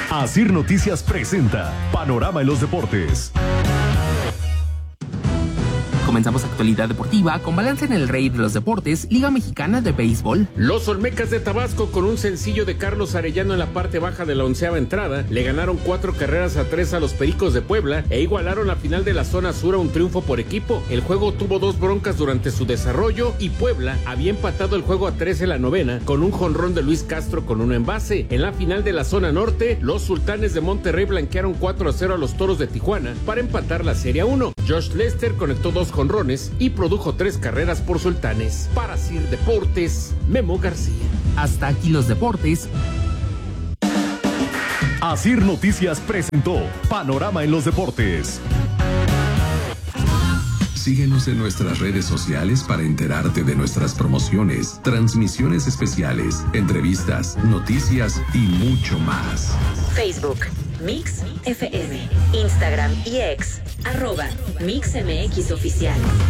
Asir Noticias presenta Panorama en los Deportes. Comenzamos actualidad deportiva con balance en el Rey de los Deportes, Liga Mexicana de Béisbol. Los Olmecas de Tabasco, con un sencillo de Carlos Arellano en la parte baja de la 11ª entrada, le ganaron 4-3 a los Pericos de Puebla e igualaron la final de la zona sur a un triunfo por equipo. El juego tuvo 2 broncas durante su desarrollo y Puebla había empatado el juego a 3 en la 9ª con un jonrón de Luis Castro con 1 envase. En la final de la zona norte, los Sultanes de Monterrey blanquearon 4-0 a los Toros de Tijuana para empatar la serie a 1. Josh Lester conectó 2 jonrones y produjo 3 carreras por Sultanes. Para Asir Deportes, Memo García. Hasta aquí los deportes. Asir Noticias presentó Panorama en los Deportes. Síguenos en nuestras redes sociales para enterarte de nuestras promociones, transmisiones especiales, entrevistas, noticias y mucho más. Facebook, Mix FM, Instagram y X, @MixMX Oficial.